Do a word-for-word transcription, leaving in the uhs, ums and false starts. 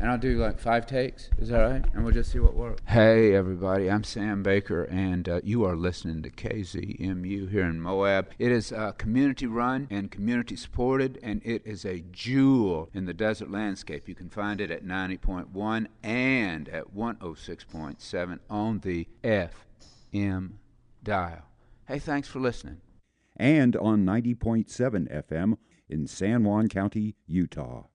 And I'll do like five takes. Is that right? And we'll just see what works. Hey, everybody. I'm Sam Baker, and uh, you are listening to K Z M U here in Moab. It is uh, community-run and community-supported, and it is a jewel in the desert landscape. You can find it at ninety point one and at one oh six point seven on the F M dial. Hey, thanks for listening. And on ninety point seven F M in San Juan County, Utah.